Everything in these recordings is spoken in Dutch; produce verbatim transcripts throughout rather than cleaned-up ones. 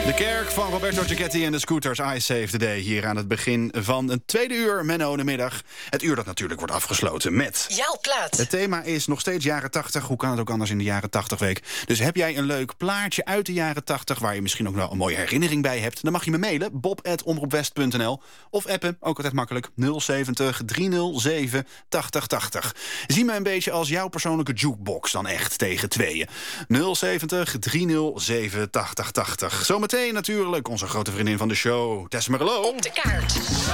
De kerk van Roberto Gigetti en de Scooters, I Save the Day. Hier aan het begin van een tweede uur, Menno, de middag. Het uur dat natuurlijk wordt afgesloten met... Jouw plaat. Het thema is nog steeds jaren tachtig. Hoe kan het ook anders in de jaren tachtig week? Dus heb jij een leuk plaatje uit de jaren tachtig... waar je misschien ook wel een mooie herinnering bij hebt... dan mag je me mailen, bob at omroepwest punt n l. Of appen, ook altijd makkelijk, nul zeventig driehonderd zeven tachtig tachtig. Zie me een beetje als jouw persoonlijke jukebox dan echt tegen tweeën. nul zeventig driehonderd zeven tachtig tachtig. Zometeen natuurlijk onze grote vriendin van de show, Tess Merlo. Op de kaart.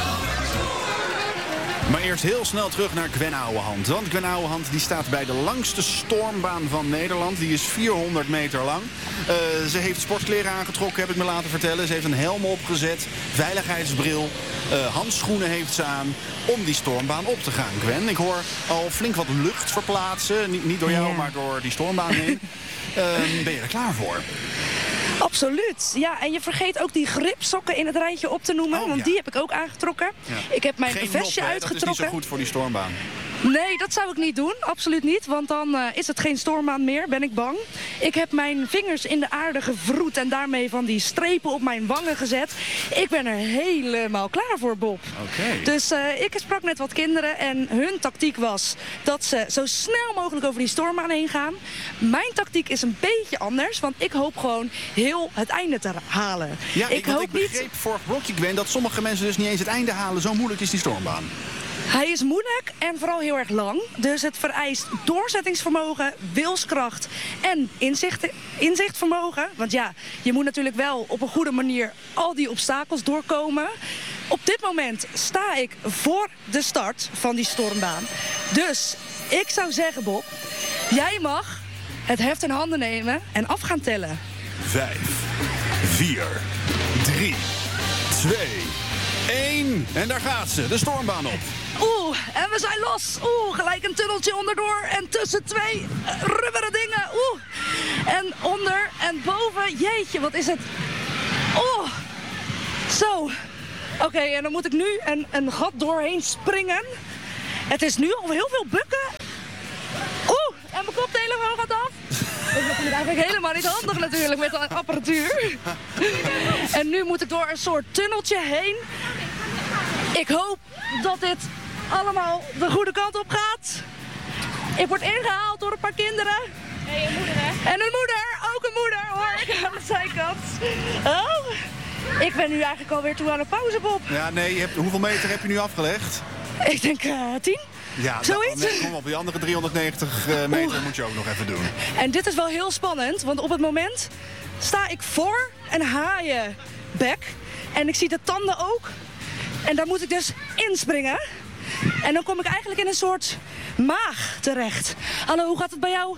Maar eerst heel snel terug naar Gwen Ouwehand. Want Gwen Ouwehand die staat bij de langste stormbaan van Nederland. Die is vierhonderd meter lang. Uh, ze heeft sportkleren aangetrokken, heb ik me laten vertellen. Ze heeft een helm opgezet, veiligheidsbril, uh, handschoenen heeft ze aan... om die stormbaan op te gaan, Gwen. Ik hoor al flink wat lucht verplaatsen. Niet, niet door jou, Ja. maar door die stormbaan heen. Uh, ben je er klaar voor? Absoluut. Ja, en je vergeet ook die gripsokken in het rijtje op te noemen. Oh, want ja. die heb ik ook aangetrokken. Ja. Ik heb mijn Geen vestje nop, hè? Dat is uitgetrokken. niet zo goed voor die stormbaan. Nee, dat zou ik niet doen. Absoluut niet. Want dan uh, is het geen stormbaan meer, ben ik bang. Ik heb mijn vingers in de aarde gevroet en daarmee van die strepen op mijn wangen gezet. Ik ben er helemaal klaar voor, Bob. Oké. Dus uh, ik sprak net wat kinderen en hun tactiek was dat ze zo snel mogelijk over die stormbaan heen gaan. Mijn tactiek is een beetje anders, want ik hoop gewoon heel het einde te halen. Ja, ik, ik want hoop ik begreep niet... vorig blokje, Gwen, dat sommige mensen dus niet eens het einde halen. Zo moeilijk is die stormbaan. Hij is moeilijk en vooral heel erg lang. Dus het vereist doorzettingsvermogen, wilskracht en inzicht, inzichtvermogen. Want ja, je moet natuurlijk wel op een goede manier al die obstakels doorkomen. Op dit moment sta ik voor de start van die stormbaan. Dus ik zou zeggen, Bob, jij mag het heft in handen nemen en af gaan tellen. Vijf, vier, drie, twee, één. En daar gaat ze, de stormbaan op. Oeh, en we zijn los. Oeh, gelijk een tunneltje onderdoor en tussen twee uh, rubberen dingen. Oeh, en onder en boven. Jeetje, wat is het? Oeh, zo. Oké, okay, en dan moet ik nu een, een gat doorheen springen. Het is nu al heel veel bukken. Oeh, en mijn koptelefoon gaat af. Dat is eigenlijk helemaal niet handig natuurlijk met de apparatuur. En nu moet ik door een soort tunneltje heen. Ik hoop dat dit allemaal de goede kant op gaat. Ik word ingehaald door een paar kinderen. Nee, een moeder, hè? En een moeder, ook een moeder hoor ik aan de zijkant. Oh, ik ben nu eigenlijk alweer toe aan de pauze, Bob. Ja, nee, je hebt, hoeveel meter heb je nu afgelegd? Ik denk uh, tien. Ja, Zoiets? Nou, nee, kom op, die andere driehonderdnegentig uh, meter Oeh. moet je ook nog even doen. En dit is wel heel spannend, want op het moment sta ik voor een haaienbek. En ik zie de tanden ook. En daar moet ik dus inspringen. En dan kom ik eigenlijk in een soort maag terecht. Hallo, hoe gaat het bij jou?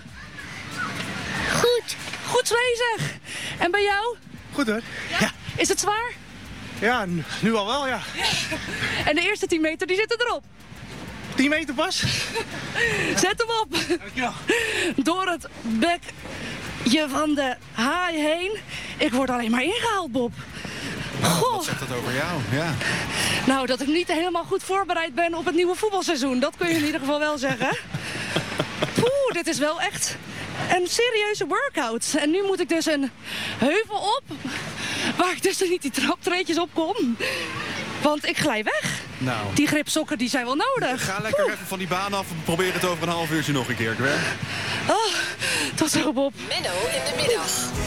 Goed. Goed bezig. En bij jou? Goed hoor. Ja. Is het zwaar? Ja, nu, nu al wel, ja. En de eerste tien meter, die zitten erop. tien meter pas. Zet hem op. Dankjewel. Door het bekje van de haai heen. Ik word alleen maar ingehaald, Bob. Goh. Wat zegt dat over jou? Ja. Nou, dat ik niet helemaal goed voorbereid ben op het nieuwe voetbalseizoen. Dat kun je in ieder geval wel zeggen. Poeh, dit is wel echt een serieuze workout. En nu moet ik dus een heuvel op, waar ik dus niet die traptreetjes op kom. Want ik glij weg. Nou. Die gripsokken die zijn wel nodig. Ga lekker even van die baan af. Probeer het over een half uurtje nog een keer, Gwen. Oh, tot zo, Bob. Menno in de middag.